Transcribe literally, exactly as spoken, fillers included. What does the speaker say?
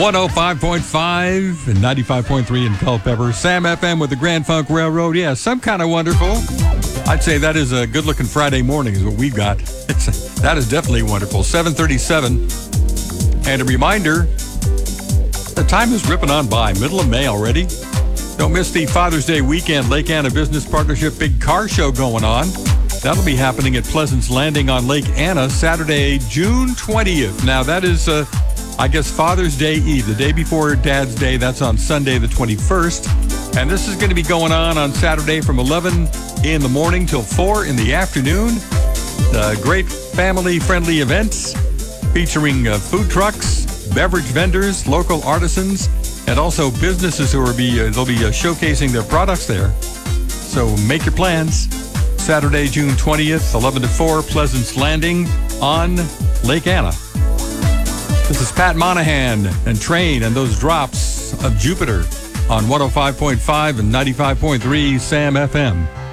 one oh five point five and ninety-five point three in Culpeper. Sam F M with the Grand Funk Railroad. Yeah, some kind of wonderful. I'd say that is a good-looking Friday morning is what we've got. It's, that is definitely wonderful. seven thirty-seven. And a reminder, the time is ripping on by. Middle of May already. Don't miss the Father's Day weekend Lake Anna Business Partnership Big Car Show going on. That'll be happening at Pleasance Landing on Lake Anna Saturday, June twentieth. Now, that is, uh, I guess, Father's Day Eve, the day before Dad's Day. That's on Sunday, the twenty-first. And this is going to be going on on Saturday from eleven in the morning till four in the afternoon. Uh, great family-friendly events featuring uh, food trucks, beverage vendors, local artisans, and also businesses who will be, uh, they'll be uh, showcasing their products there. So make your plans. Saturday, June twentieth, eleven to four, Pleasance Landing on Lake Anna. This is Pat Monahan and Train and those drops of Jupiter on one oh five point five and ninety-five point three Sam F M.